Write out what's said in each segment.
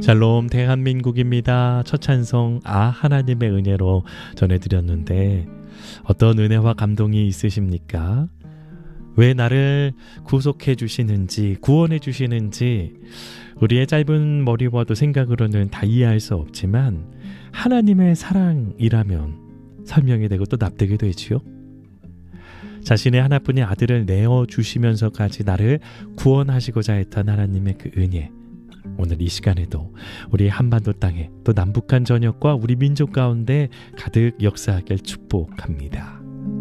샬롬 대한민국입니다. 첫 찬송 하나님의 은혜로 전해드렸는데 어떤 은혜와 감동이 있으십니까? 왜 나를 구속해 주시는지 구원해 주시는지 우리의 짧은 머리와도 생각으로는 다 이해할 수 없지만 하나님의 사랑이라면 설명이 되고 또 납득이 되지요. 자신의 하나뿐인 아들을 내어주시면서까지 나를 구원하시고자 했던 하나님의 그 은혜, 오늘 이 시간에도 우리 한반도 땅에 또 남북한 전역과 우리 민족 가운데 가득 역사하길 축복합니다.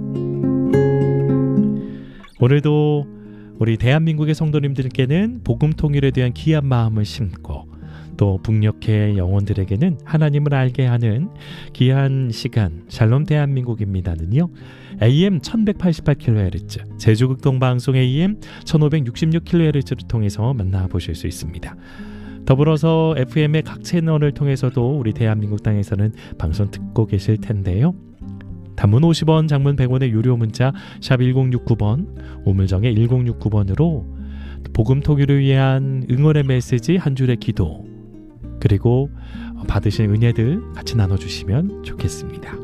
오늘도 우리 대한민국의 성도님들께는 복음 통일에 대한 귀한 마음을 심고 또 북녘의 영혼들에게는 하나님을 알게 하는 귀한 시간 샬롬 대한민국입니다는요, AM 1188kHz 제주극동방송 AM 1566kHz를 통해서 만나보실 수 있습니다. 더불어서 FM의 각 채널을 통해서도 우리 대한민국 땅에서는 방송 듣고 계실 텐데요. 단문 50원, 장문 100원의 유료 문자 샵 1069번, 우물정의 1069번으로 복음 통일을 위한 응원의 메시지 한 줄의 기도, 그리고 받으신 은혜들 같이 나눠주시면 좋겠습니다.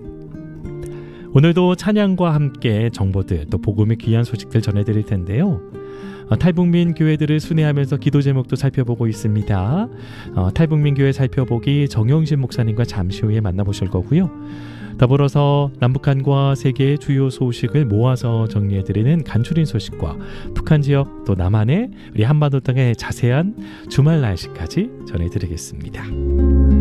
오늘도 찬양과 함께 정보들 또 복음의 귀한 소식들 전해드릴 텐데요. 탈북민 교회들을 순회하면서 기도 제목도 살펴보고 있습니다. 탈북민 교회 살펴보기 정영신 목사님과 잠시 후에 만나보실 거고요. 더불어서 남북한과 세계의 주요 소식을 모아서 정리해드리는 간추린 소식과 북한 지역 또 남한의 우리 한반도 땅의 자세한 주말 날씨까지 전해드리겠습니다.